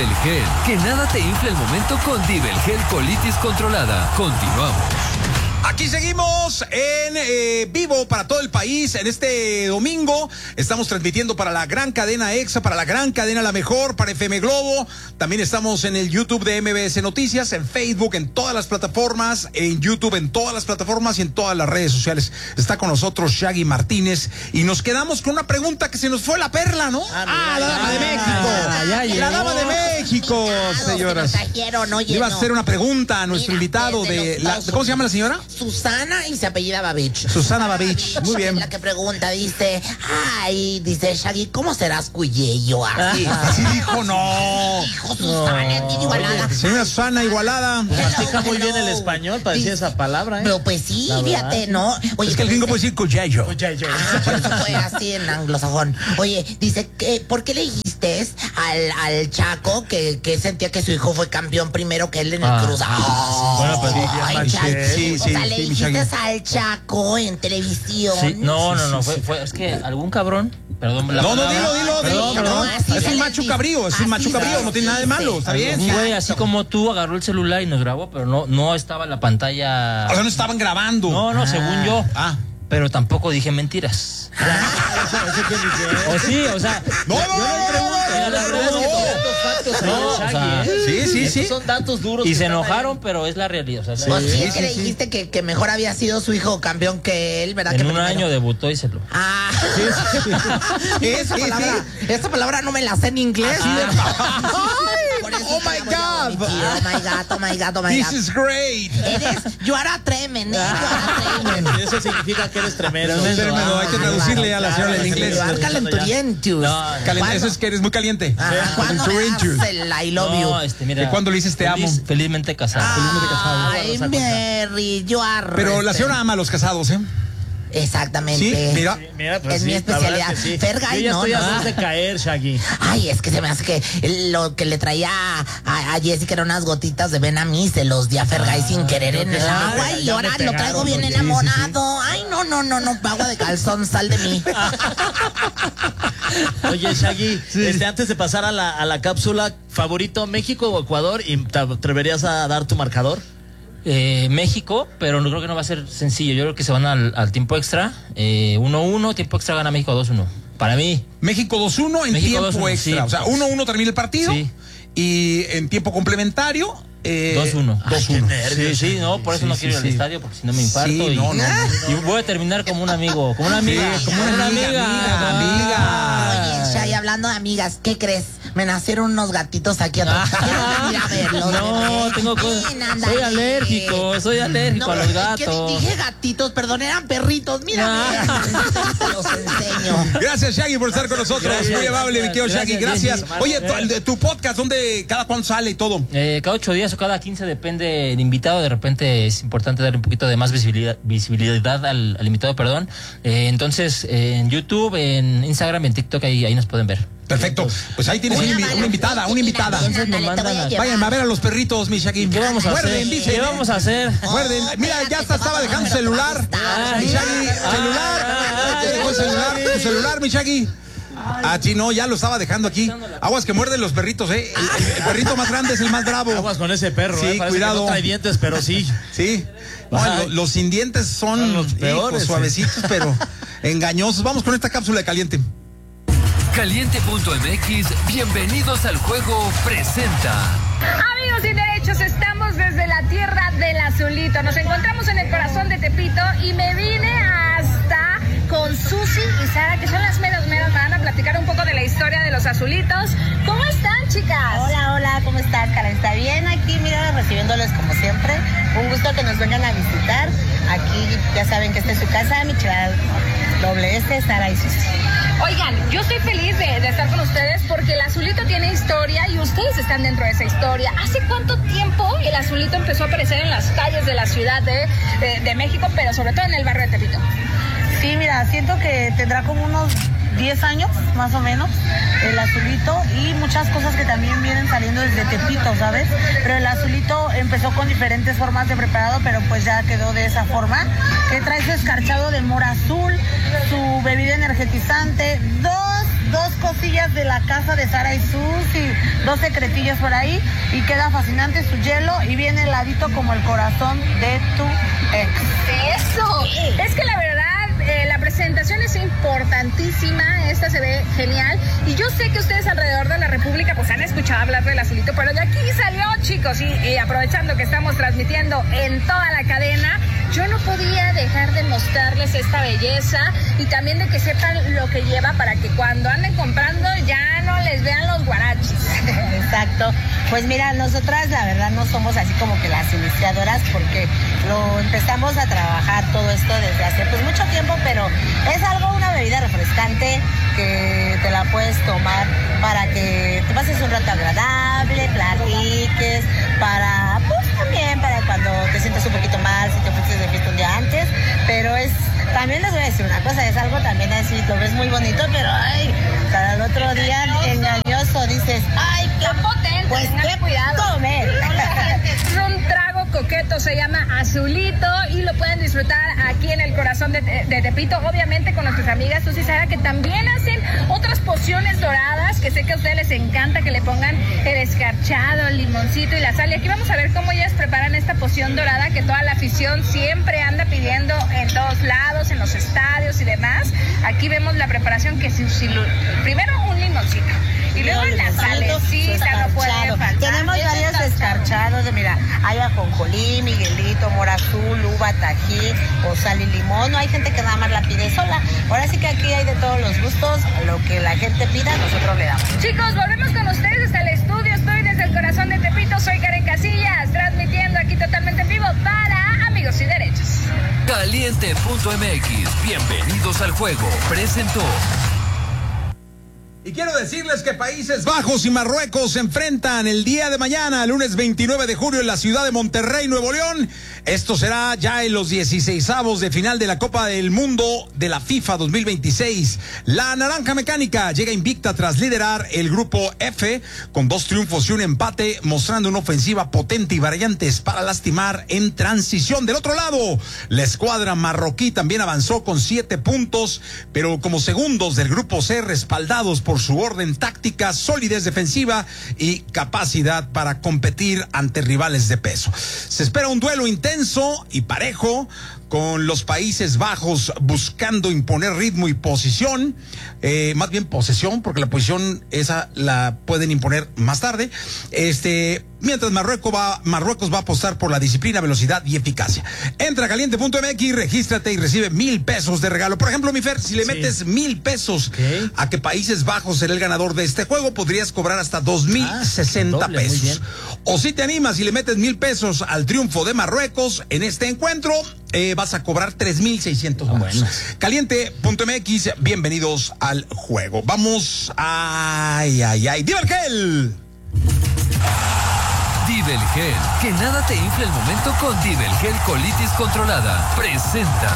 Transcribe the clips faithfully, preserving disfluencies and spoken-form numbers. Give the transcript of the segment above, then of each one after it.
Dibelgel. Que nada te infle el momento con Dibelgel Colitis Controlada. Continuamos. Aquí seguimos en eh, vivo para todo el país en este domingo. Estamos transmitiendo para la gran cadena EXA, para la gran cadena La Mejor, para F M Globo. También estamos en el YouTube de M B S Noticias, en Facebook, en todas las plataformas, en YouTube, en todas las plataformas y en todas las redes sociales. Está con nosotros Shaggy Martínez y nos quedamos con una pregunta que se nos fue la perla, ¿no? Ah, ah la dama de México. Ah, ya, ya, la dama de México, señoras. Trajeron, oye, iba a hacer una pregunta a nuestro Mira, invitado de la, ¿cómo se llama la señora? Susana y se apellida Babich. Susana Babich, muy bien. La que pregunta, dice, ay, dice Shaggy, ¿cómo serás cuyeyo? Así, así dijo, no. Dijo Susana, no. Igualada. Señora Susana Igualada. Practica muy bien el español para decir esa palabra, ¿eh? Pero pues sí, fíjate, ¿no? Oye, es que el gringo puede decir cuyeyo. Cuyeyo. Ah, por eso fue así en anglosajón. Oye, dice, que, ¿por qué le dijiste al, al Chaco que, que sentía que su hijo fue campeón primero que él en el ah, Cruz? Ah, bueno, pues ay, sí, sí, o sí, sea, le sí, dijiste al Chaco en televisión. Sí, no, no, no, fue, fue, es que algún cabrón, perdón. La no, no, palabra, dilo, dilo, perdón, dilo, perdón. no, es un macho cabrío, es un macho cabrío, no tiene nada de malo, está bien. Un güey así como tú agarró el celular y nos grabó, pero no, no estaba la pantalla. O sea, no estaban grabando. No, no, ah, según yo. Ah. Pero tampoco dije mentiras. O sí, o sea. No, no, no, no, o sea, sí, sí, sí. Son datos duros. Y se enojaron, pero es la realidad. O sea, sí, o sí, es que le dijiste que, que mejor había sido su hijo campeón que él, ¿verdad? En que un primero. año debutó y se lo. Ah. Sí, sí, sí. Esta, palabra, esta palabra no me la sé en inglés. Oh my God. Oh my God, oh my God, oh my God. This is great. Eres, you are a tremendo. Eso significa que eres tremendo. Tremendo, hay que traducirle a la señora en inglés. Calenturientus. Eso es que eres muy caliente. ¿Cuándo me das el I love you? No, este, mira. ¿Cuándo le dices te amo? Felizmente casado. Felizmente casado. Ay, Mary, you are. Pero la señora ama a los casados, ¿eh? Exactamente. Sí, mira. Sí, mira pues es sí, mi especialidad. Es que sí. Fergay, Yo ya no, estoy no. a de caer, Shaggy. Ay, es que se me hace que lo que le traía a, a Jessica eran unas gotitas de ven a mí, se los di a Fergay ah, sin querer en el agua y ahora lo traigo bien oye, enamorado. Sí, sí, sí. Ay, no, no, no, no, agua de calzón, sal de mí. Oye, Shaggy, sí. este, antes de pasar a la, a la cápsula, ¿favorito México o Ecuador? ¿Y te atreverías a dar tu marcador? Eh, México, pero no creo que no va a ser sencillo. Yo creo que se van al, al tiempo extra. Eh, uno uno, tiempo extra gana México dos uno. Para mí. México dos uno en México tiempo dos uno, extra. Sí, o sea, uno uno termina el partido. Sí. Y en tiempo complementario. Eh, dos uno. dos uno. Sí, sí, no, por eso sí, no quiero sí, ir al sí. estadio, porque si no me infarto. Sí, y, no, no, no, y voy a terminar como un amigo, como una amiga. Sí, como una, una amiga. Amiga, amiga. Oye, Shaggy, hablando de amigas, ¿qué crees? Me nacieron unos gatitos aquí atrás. Ah, ir a verlos, no, bebé. tengo cosas. Soy alérgico, soy alérgico no, a los gatos. ¿Qué dije gatitos? Perdón, eran perritos. Mira, ah. los enseño. Gracias, Shaggy, por estar con nosotros. Gracias, Muy amable, mi querido Shaggy. Gracias. gracias. Oye, tu, tu podcast, ¿dónde, cada cuándo sale y todo? Eh, cada ocho días o cada quince, depende del invitado. De repente es importante darle un poquito de más visibilidad, visibilidad al, al invitado, perdón. Eh, entonces, eh, en YouTube, en Instagram, en TikTok, ahí, ahí nos pueden ver. Perfecto. Pues ahí tienes una, una, una invitada, una invitada. Entonces me mandan a... Vayan a ver a los perritos, mi Shaggy. ¿Qué vamos a Muerden, hacer? Dice. ¿Qué vamos a hacer? Muerden. Mira, ya hasta estaba dejando celular. Mi Shaggy, celular. Te dejó el celular, tu celular, mi Shaggy. Ah, sí, no, ya lo estaba dejando aquí. Aguas que muerden los perritos, ¿eh? El, el, el perrito más grande es el más bravo. Aguas con ese perro, sí, ¿eh? Parece cuidado. Que no trae dientes, pero sí. Sí. No, lo, los sin dientes son, son los peores, hijos, suavecitos, pero engañosos. Vamos con esta cápsula de Caliente. Caliente punto M X, bienvenidos al juego, presenta. Amigos sin derechos, estamos desde la tierra del azulito. Nos encontramos en el corazón de Tepito y me vine hasta con Susi y Sara, que son las meras meras. Me van a platicar un poco de la historia de los azulitos. ¿Cómo están, chicas? Hola, hola, ¿cómo estás, Cara? ¿Está bien aquí? Mira, recibiéndoles como siempre. Un gusto que nos vengan a visitar. Aquí ya saben que esta es su casa, mi chava doble S, Sara y Susi. Oigan, yo estoy feliz de, de estar con ustedes porque el azulito tiene historia y ustedes están dentro de esa historia. ¿Hace cuánto tiempo el azulito empezó a aparecer en las calles de la Ciudad de, de, de México, pero sobre todo en el barrio de Tepito? Sí, mira, siento que tendrá como unos diez años, más o menos, el azulito, y muchas cosas que también vienen saliendo desde Tepito, ¿sabes? Pero el azulito empezó con diferentes formas de preparado, pero pues ya quedó de esa forma, que trae su escarchado de mora azul, su bebida energetizante, dos dos cosillas de la casa de Sara y Susi, dos secretillos por ahí, y queda fascinante su hielo y viene heladito como el corazón de tu ex. Eso, es que la verdad, eh, la presentación es importantísima, esta se ve genial, y yo sé que ustedes alrededor de la República pues han escuchado hablar del azulito, pero de aquí salió, chicos, y, y aprovechando que estamos transmitiendo en toda la cadena, yo no podía dejar de mostrarles esta belleza y también de que sepan lo que lleva para que cuando anden comprando ya no les vean los guarachis. Exacto. Pues mira, nosotras la verdad no somos así como que las iniciadoras porque lo empezamos a trabajar todo esto desde hace pues mucho tiempo, pero es algo, una bebida refrescante que te la puedes tomar para que te pases un rato agradable, platiques, para pues también para cuando te sientes un poquito mal, si te fuiste de fiesta un día antes, pero es, también les voy a decir una cosa, es algo también así, lo ves muy bonito, pero ay, para el otro día engañoso, dices, ay, qué potente, pues qué cuidado. Tome. Es un trago coqueto, se llama Azulito y lo pueden disfrutar aquí en el corazón de, de Tepito, obviamente con nuestras amigas Susi y Sara, que también hacen otras pociones doradas, que sé que a ustedes les encanta que le pongan el escarchado, el limoncito y la sal. Y aquí vamos a ver cómo ellas preparan esta poción dorada que toda la afición siempre anda pidiendo en todos lados, en los estadios y demás. Aquí vemos la preparación que si, si lo, primero un limoncito y luego la salecita, no puede faltar. Tenemos varios escarchados, de, mira, hay ajonjolí, miguelito, mora azul, uva, tajín o sal y limón. No hay gente que nada más la pide sola. Ahora sí que aquí hay de todos los gustos, lo que la gente pida, nosotros le damos. Chicos, volvemos con ustedes hasta el estudio. Estoy desde el corazón de Tepito, soy Karen Casillas, transmitiendo aquí totalmente en vivo para Amigos y Derechos. Caliente punto M X, bienvenidos al juego, presentó. Y quiero decirles que Países Bajos y Marruecos se enfrentan el día de mañana, lunes veintinueve de julio, en la ciudad de Monterrey, Nuevo León. Esto será ya en los dieciseisavos de final de la Copa del Mundo de la FIFA dos mil veintiséis. La Naranja Mecánica llega invicta tras liderar el grupo F con dos triunfos y un empate, mostrando una ofensiva potente y variantes para lastimar en transición. Del otro lado, la escuadra marroquí también avanzó con siete puntos, pero como segundos del grupo C, respaldados por por su orden táctica, solidez defensiva y capacidad para competir ante rivales de peso. Se espera un duelo intenso y parejo, con los Países Bajos buscando imponer ritmo y posición, eh, más bien posesión, porque la posición esa la pueden imponer más tarde. Este, mientras Marruecos va, Marruecos va a apostar por la disciplina, velocidad y eficacia. Entra a caliente punto M X, regístrate y recibe mil pesos de regalo. Por ejemplo, mi Fer, si le sí. metes mil pesos okay. a que Países Bajos será el ganador de este juego, podrías cobrar hasta dos mil sesenta ah, pesos. O si te animas y le metes mil pesos al triunfo de Marruecos en este encuentro, eh, vas a cobrar tres mil seiscientos oh, bueno. Caliente punto M X, bienvenidos al juego. Vamos, ay, ay, ay, Divergel. Divergel, que nada te infle el momento con Divergel Colitis Controlada. Presenta.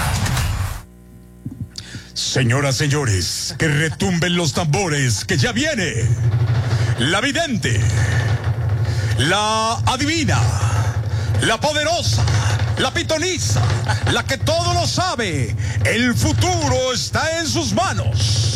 Señoras, señores, que retumben los tambores, que ya viene la vidente, la adivina, la poderosa, la pitoniza, la que todo lo sabe. El futuro está en sus manos.